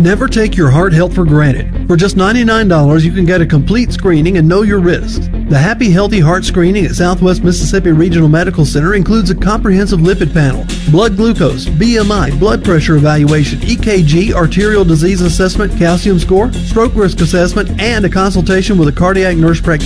Never take your heart health for granted. For just $99, you can get a complete screening and know your risks. The Happy Healthy Heart Screening at Southwest Mississippi Regional Medical Center includes a comprehensive lipid panel, blood glucose, BMI, blood pressure evaluation, EKG, arterial disease assessment, calcium score, stroke risk assessment, and a consultation with a cardiac nurse practitioner.